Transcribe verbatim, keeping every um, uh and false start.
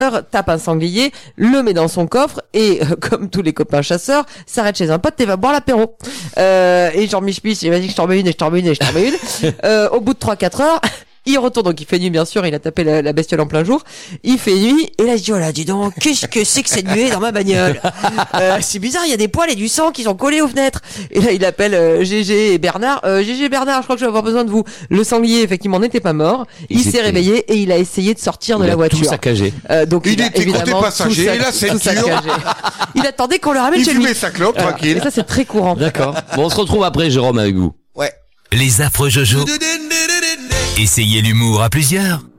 tape un sanglier, le met dans son coffre et euh, comme tous les copains chasseurs, s'arrête chez un pote et va boire l'apéro. Euh, et Jean Michepich, il m'a dit que je t'en mets une et je t'en mets une et je t'en mets une. Euh, au bout de trois quatre heures, il retourne, donc il fait nuit bien sûr, il a tapé la, la bestiole en plein jour, il fait nuit, et là il se dit, oh là, dis donc, qu'est-ce que c'est que cette nuée dans ma bagnole? euh, C'est bizarre, il y a des poils et du sang qui sont collés aux fenêtres. Et là il appelle euh, Gégé et Bernard, euh, Gégé et Bernard, je crois que je vais avoir besoin de vous. Le sanglier effectivement n'était pas mort, il, il s'est était... réveillé et il a essayé de sortir il de la a voiture. Tout saccagé. Euh, donc il, il était côté passager, et là c'est il attendait qu'on le ramène il chez lui. Il fumait sa clope, euh, tranquille. Et ça c'est très courant. D'accord. Bon, on se retrouve après, Jérôme, avec vous. Ouais. Les affreux Jojo. Essayez l'humour à plusieurs.